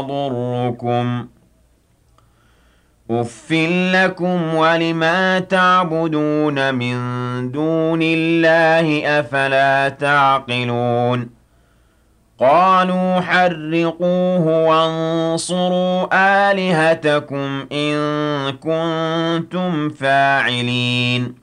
يضركم أُفٍّ لكم ولما تعبدون من دون الله أفلا تعقلون قالوا حرقوه وانصروا آلهتكم إن كنتم فاعلين